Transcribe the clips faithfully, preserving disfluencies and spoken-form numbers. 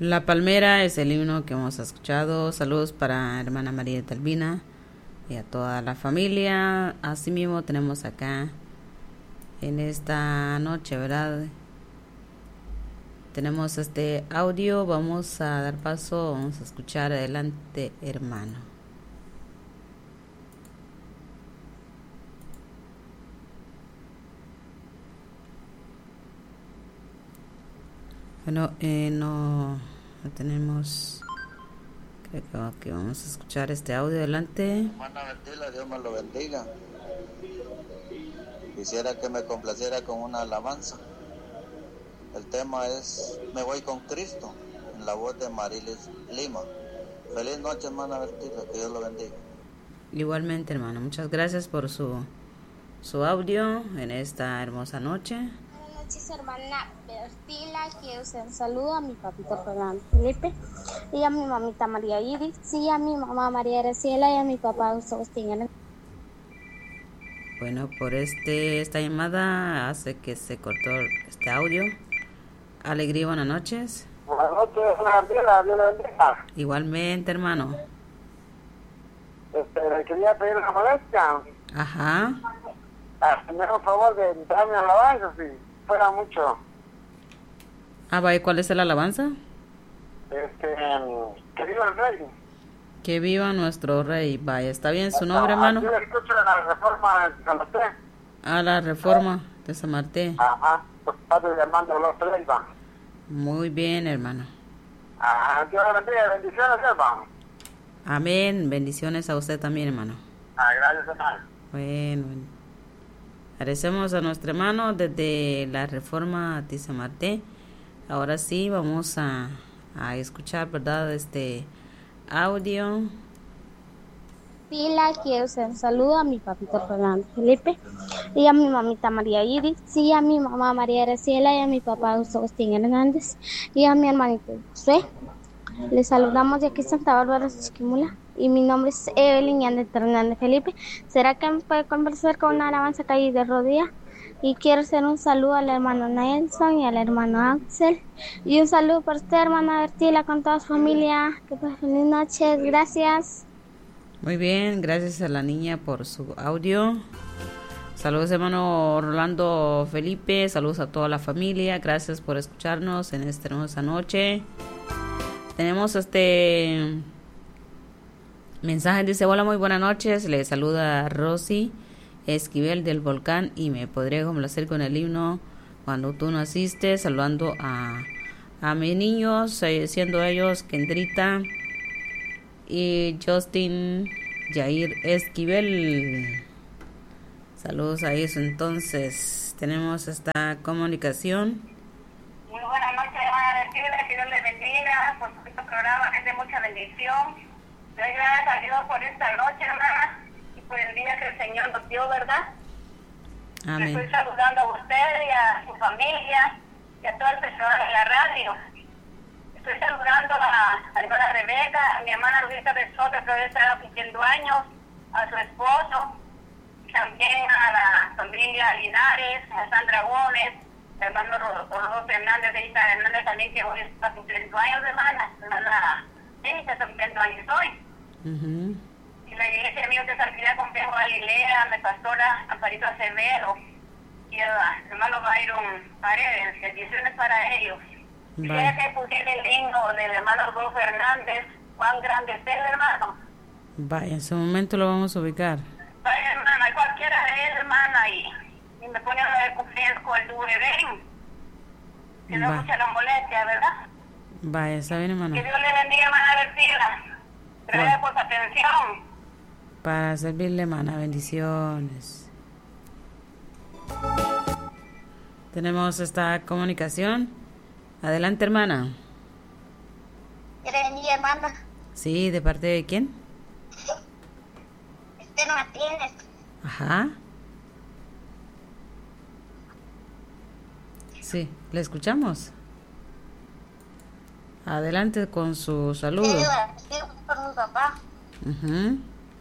La Palmera es el himno que hemos escuchado. Saludos para hermana María de Talvina y a toda la familia. Asimismo tenemos acá en esta noche, ¿verdad? Tenemos este audio. Vamos a dar paso, vamos a escuchar adelante, hermano. Bueno, eh, no, no tenemos. Creo que vamos a escuchar este audio. Adelante. Hermana Bertila, Dios me lo bendiga. Quisiera que me complaciera con una alabanza. El tema es Me voy con Cristo, en la voz de Marilis Lima. Feliz noche, hermana Bertila, que Dios lo bendiga. Igualmente, hermano, muchas gracias por su, su audio en esta hermosa noche. Buenas noches, hermana Bertila. Quiero un saludo a mi papito Fernando Felipe y a mi mamita María Iris y a mi mamá María Graciela y a mi papá Agustín. Bueno, por este esta llamada hace que se cortó este audio. Alegría, buenas noches. Buenas noches, hermana Bertila, Dios le bendiga. Igualmente, hermano. Este, le quería pedir una molestia. Ajá. Hazme un favor de entrarme a alabanza, si fuera mucho. Ah, vaya, ¿cuál es la alabanza? Este, que viva el rey. Que viva nuestro rey. Vaya, ¿está bien su nombre, hermano? Yo escucho la reforma de San Martín. A la reforma de San Martín. Ajá, pues padre llamando los tres, va. Muy bien, hermano. Ajá, Dios le bendiga, bendiciones, hermano. Amén. Bendiciones a usted también, hermano. Ah, gracias, hermano. Bueno, bueno. Agradecemos a nuestro hermano desde la reforma de San Martín. Ahora sí, vamos a, a escuchar, ¿verdad? Este audio. Pila, quiero un saludo a mi papito Fernando Felipe y a mi mamita María Iris y a mi mamá María Graciela y a mi papá Agustín Hernández y a mi hermanito José. Les saludamos de aquí Santa Bárbara Chiquimula y mi nombre es Evelyn Yandel Hernández Felipe. ¿Será que me puede conversar con una alabanza calle de rodilla? Y quiero hacer un saludo al hermano Nelson y al hermano Axel. Y un saludo para usted, hermana Bertila, con toda su familia. Que pasen feliz noches. Gracias. Muy bien, gracias a la niña por su audio. Saludos, hermano Rolando Felipe. Saludos a toda la familia. Gracias por escucharnos en esta hermosa noche. Tenemos este mensaje, dice: hola, muy buenas noches. Le saluda Rosy Esquivel del Volcán y me podría complacer con el himno Cuando tú naciste, saludando a, a mis niños, eh, siendo ellos Kendrita y Justin Jair Esquivel. Saludos a ellos. Entonces tenemos esta comunicación. Muy buenas noches, hermana Bertila, que Dios les bendiga, por este programa es de mucha bendición. Doy gracias a Dios por esta noche, hermana, y por el día que el Señor nos dio, ¿verdad? Amén. Estoy saludando a usted y a su familia y a todo el personal de la radio. Estoy saludando a la hermana Rebeca, a mi hermana Luisa de Soto, que hoy está cumpliendo años, a su esposo, también a la familia Linares, a Sandra Gómez, hermano Rodolfo Hernández, de Isa Hernández también, que hoy está cumpliendo años, hermana. Hermana Jenny está cumpliendo años hoy. Uh-huh. Y la iglesia mía de Santidad Complejo Galilea, mi pastora Amparito Acevedo, y el hermano Byron Paredes, bendiciones para ellos. Quisiera que pusiera el himno del hermano Rodolfo Hernández, cuán grande es él, hermano. Vaya, en su momento lo vamos a ubicar. Vaya, hermana, cualquiera de él, hermana, y, y me pone a cumplir con el W B. Que no mucha la molestia, ¿verdad? Vaya, está bien, hermano. Que Dios le bendiga, hermana Bertila. Gracias por su atención. Para servirle, hermana, bendiciones. Tenemos esta comunicación. Adelante, hermana. ¿Quiere venir, hermana? Sí, ¿de parte de quién? Este Martínez. Ajá. Sí, le escuchamos. Adelante con su saludo. Sí, por mi papá. Uh-huh.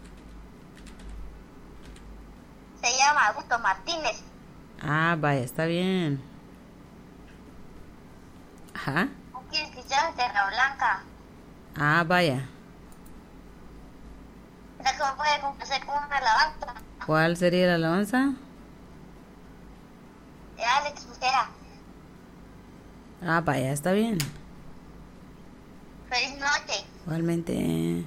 Se llama Augusto Martínez. Ah, vaya, está bien. Ajá. ¿Quieres que bendiciones de la Blanca. Ah, vaya. ¿Será que me puede complacer con una alabanza? ¿Cuál sería la alabanza? De Alex Bujera. Ah, vaya, está bien. Feliz noche. Igualmente.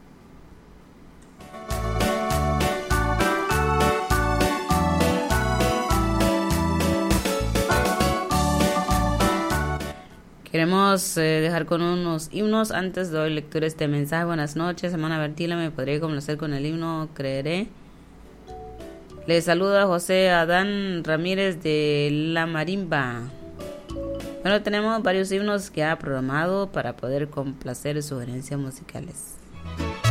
Queremos eh, dejar con unos himnos. Antes doy lectura de este mensaje. Buenas noches, hermana Bertila. Me podré complacer con el himno Creeré. Le saluda José Adán Ramírez de La Marimba. Bueno, tenemos varios himnos que ha programado para poder complacer sugerencias musicales.